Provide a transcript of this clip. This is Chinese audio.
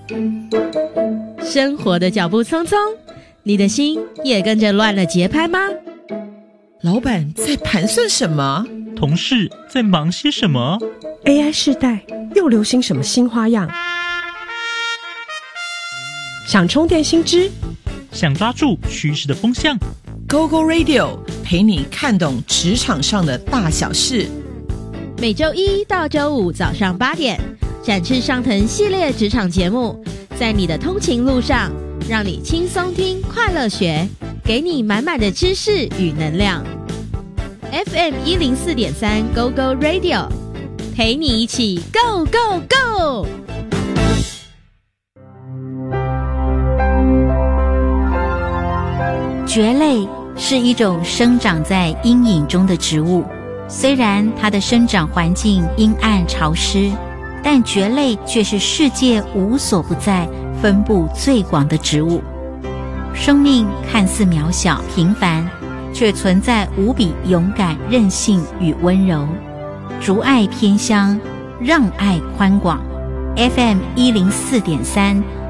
生活的脚步匆匆，你的心也跟着乱了节拍吗？ 老板在盘算什么？ 同事在忙些什么？ AI 世代又流行什么新花样？想充电新知， 想抓住趋势的风向， GoGo Radio 陪你看懂职场上的大小事。 每周一到周五早上8点，展翅上腾系列职场节目，在你的通勤路上，让你轻松听，快乐学，给你满满的知识与能量。FM 104.3 GoGo Radio， 陪你一起 Go Go Go！ 蕨类是一种生长在阴影中的植物，虽然它的生长环境阴暗潮湿，但蕨类却是世界无所不在、分布最广的植物。生命看似渺小平凡，却存在无比勇敢、韧性与温柔。竹爱偏乡，让爱宽广。FM 104.3